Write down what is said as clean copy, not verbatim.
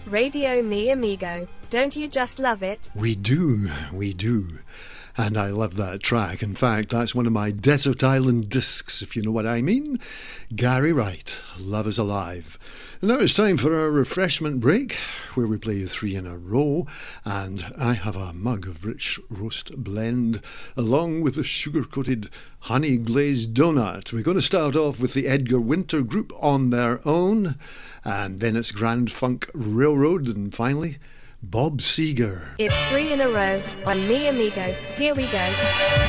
Radio Mi Amigo. Don't you just love it? We do. And I love that track. In fact, that's one of my Desert Island discs, if you know what I mean. Gary Wright, Love is Alive. And now it's time for our refreshment break, where we play 3 in a row. And I have a mug of rich roast blend, along with a sugar-coated honey glazed donut. We're going to start off with the Edgar Winter Group On Their Own, and then it's Grand Funk Railroad, and finally Bob Seger. It's 3 in a row on Mi Amigo. Here we go.